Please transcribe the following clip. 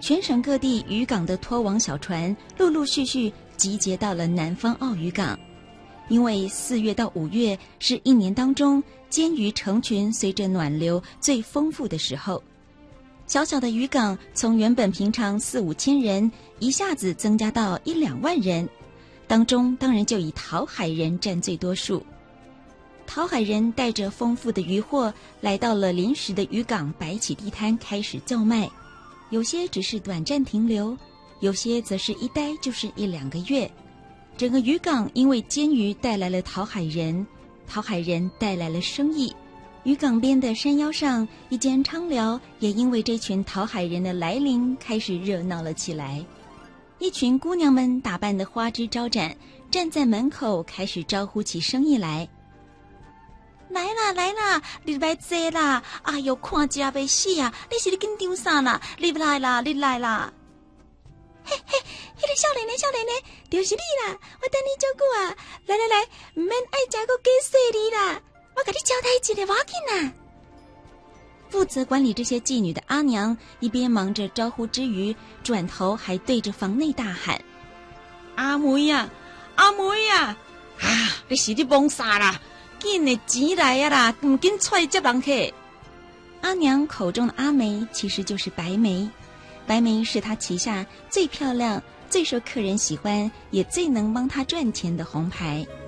全省各地渔港的拖网小船陆陆续续集结到了南方澳渔港。因为4月到5月是一年当中煎鱼成群随着暖流最丰富的时候，小小的渔港从原本平常4、5千人一下子增加到1、2万人，当中当然就以讨海人占最多数。讨海人带着丰富的渔获来到了临时的渔港，摆起地摊开始叫卖，有些只是短暂停留，有些则是一待就是1、2个月。整个渔港因为煎鱼带来了讨海人，讨海人带来了生意。渔港边的山腰上一间昌寮也因为这群讨海人的来临开始热闹了起来。一群姑娘们打扮得花枝招展，站在门口开始招呼起生意来。来啦来啦，你来坐啦！哎呦，看吃袂死啊！你是咧紧张啥啦？你来啦，你来啦！嘿嘿，迄个少年的，就是你啦！我等你足久啊！来，唔免爱食个加细你啦，我给你交代一个，无要紧啦。负责管理这些妓女的阿娘一边忙着招呼之余，转头还对着房内大喊：“阿妹呀，阿妹呀！啊，你是咧忙啥啦？紧的钱来啊啦，唔紧出来接人客。”阿娘口中的阿梅其实就是白梅，白梅是她旗下最漂亮、最受客人喜欢，也最能帮她赚钱的红牌。